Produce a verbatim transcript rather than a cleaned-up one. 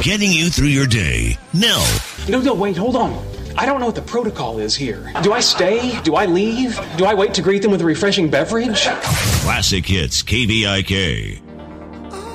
getting you through your day. Now. No, no, wait, hold on. I don't know what the protocol is here. Do I stay? Do I leave? Do I wait to greet them with a refreshing beverage? Classic Hits K V I K.